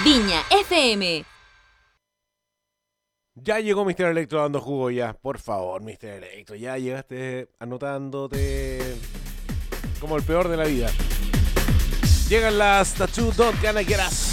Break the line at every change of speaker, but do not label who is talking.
Viña FM.
Ya llegó Mr. Electro dando jugo ya. Por favor, Mr. Electro. Ya llegaste anotándote como el peor de la vida. Llegan las Tattoo Don't Gonna Get Us.